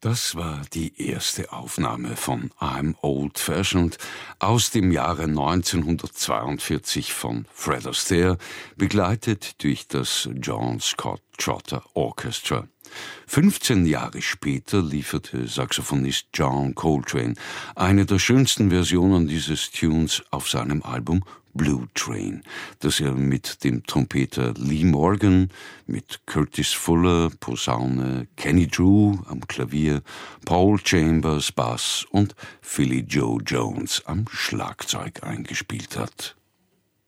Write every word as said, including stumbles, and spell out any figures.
Das war die erste Aufnahme von I'm Old Fashioned aus dem Jahre neunzehnhundertzweiundvierzig von Fred Astaire, begleitet durch das John Scott Trotter Orchestra. fünfzehn Jahre später lieferte Saxophonist John Coltrane eine der schönsten Versionen dieses Tunes auf seinem Album Blue Train, das er mit dem Trompeter Lee Morgan, mit Curtis Fuller, Posaune, Kenny Drew am Klavier, Paul Chambers Bass und Philly Joe Jones am Schlagzeug eingespielt hat.